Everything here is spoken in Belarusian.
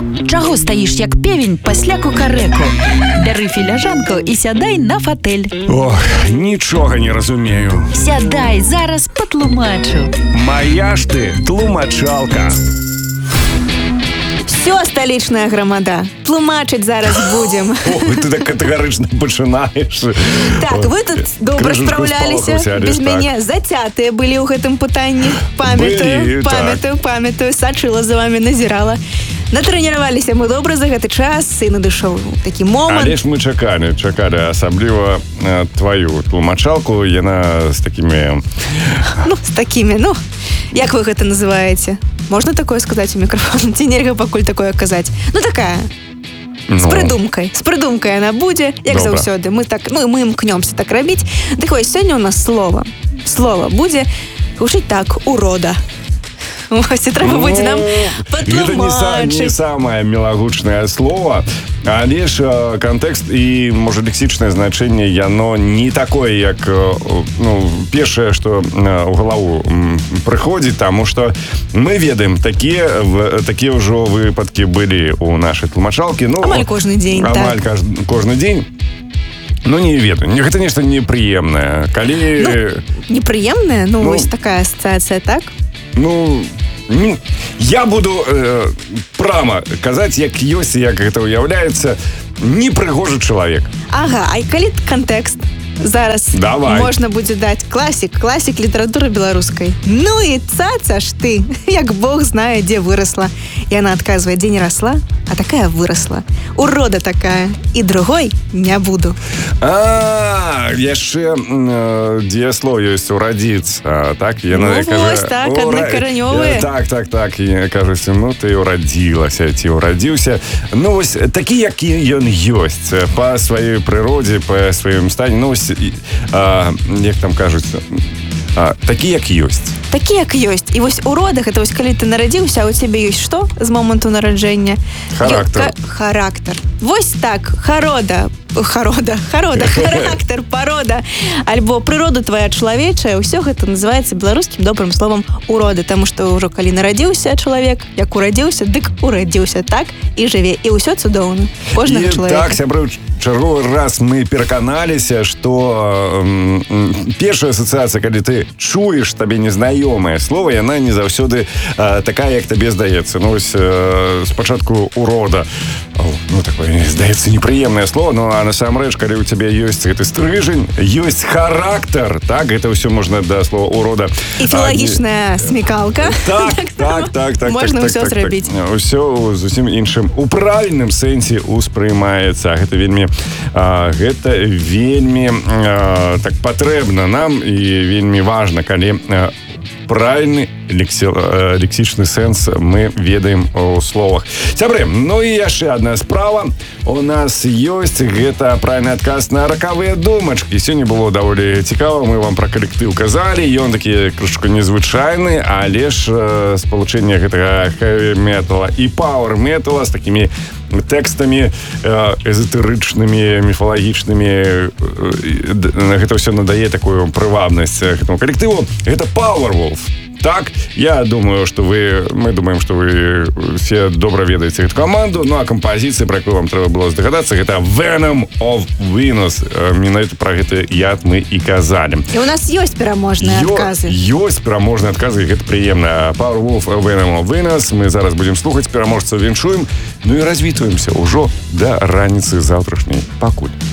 чаго стаіш як певень пасля кукарэку? Бяры філяжанку і сядай на фатэль. Ох, нічога не разумею. Сядай, зараз патлумачу. Моя ж ты тлумачалка. Все, столичная громада. Тлумачить зараз будем. Ой, ты так категорично починаешь. Так, вы тут добре справлялися. Без мяне зацятыя былі ў гэтым пытанні. Памятаю. Сачыла за вами, назірала. Натрэніраваліся мы добра за гэты час, і надышоў такі момант. Але ж мы чакалі, асабліва твою тлумачалку, яна з такімі... Як вы гэта называеце? Можна такое сказаць у мікрафон? Ці нельга пакуль такое казаць? Такая... З прыдумкай яна будзе, як заўсёды. Мы імкнёмся так рабіць. Так вось, сёння у нас слово будзе гучыць так: урода. Вось, і трэба будзе нам патлумачыць. Это не самое мілагучнае слово, але ж кантэкст і, можа, лексічнае значэнне, яно не такое, як першае, што ў галаву прыходзіць, таму што мы ведаем, такія ўжо выпадкі былі ў нашай тлумачалкі. Амаль кожны дзень. Амаль кожны дзень. Не ведаю. Гэта нешта непрыемнае. Непрыемнае? Вось такая асацыяцыя, так? Я буду прямо казаць, як ёсць, як гэта ўяўляецца, непрыгожы чалавек. Ага, а калі кантэкст? Зараз можна будзе даць класік літаратуры беларускай. І цаца ж ты, як Бог знае, дзе вырасла. Яна адказвае, дзе не расла, а такая вырасла. Урода такая. І другой не буду. Яшчэ дзеяслоў ёсць урадзіцца. Так, яна вось так, аднакаранёвыя. Так. І кажуць, ты урадзілася, ці урадзіўся. Вось такі, які ён ёсць па сваёй прыродзе, па сваім стане. Як там кажуць, такі, як ёсць. Такі, як ёсць. І вось урода, гэта вось калі ты нарадзіўся, а у цябе ёсць што з моманту нараджэння? Характар. Вось так, характар, парода, альбо прырода твоя чалавечая, ўсё гэта называецца беларускім добрым словам урода, таму што ўжо калі нарадзіўся чалавек, як урадзіўся, дык урадзіўся, так і жыве. І ўсё цудоўна. Кожнага чалавека. Так, сябры, чарговы раз мы пераканаліся, што першая асацыяцыя, калі ты чуеш табе незнаёмае слово, яна не заўсёды такая, як табе здаецца. Вось спачатку урода. Такое, здаецца, непрыемнае слово, а насамрэч, калі у цябе ёсць гэты стрыжань, ёсць характар, так, гэта ўсё можна да слова урода. І філагічная смекалка. Так. Можна ўсё зрабіць. Усё зусім іншым, у правільным сэнсе успрымаецца. Гэта вельмі так патрэбна нам і вельмі важна, калі правильный лексічны сэнс мы ведаем у словах. Сябры, і яшчэ адна справа у нас ёсць, гэта правільны адказ на ракавыя думачкі. Сёння было даволі цікава, мы вам пра калектыў казалі, ён такі крышку незвычайны, але ж спалучэнне гэтага хэві-метала і пауэр-метала з такімі тэкстамі эзотэрычнымі, міфалагічнымі, гэта ўсё надае такую прывабнасць гэтаму калектыву. Гэта Powerwolf. Так, мы думаем, што вы все добра ведаеце гэту каманду, а кампазіцыя, пра якую вам трэба было здагадацца, гэта Venom of Venus. Менавіта пра гэты яд мы і казалі. І у нас ёсць пераможныя адказы. Ёсць пераможныя адказы, і гэта прыемна. Powerwolf, Venom of Venus. Мы зараз будзем слухаць, пераможцаў віншуем, і развітваемся ўжо да раніцы заўтрашняй. Пакуль.